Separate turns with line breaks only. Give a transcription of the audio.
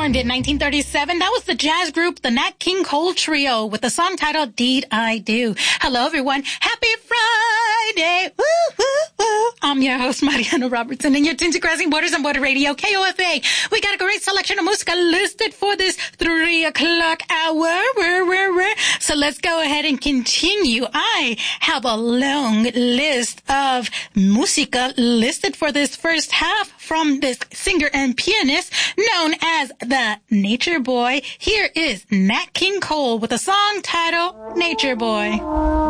formed in 1937. That was the jazz group, the Nat King Cole Trio, with the song titled Deed I Do. Hello, everyone. Happy Friday. Woo, woo, woo. I'm your host, Mariana Robertson, and you're tuned to Crossing Borders on Border Radio, KOFA. We got a great selection of música listed for this 3 o'clock hour. So let's go ahead and continue. I have a long list of música listed for this first half from this singer and pianist known as the Nature Boy. Here is Nat King Cole with a song titled Nature Boy.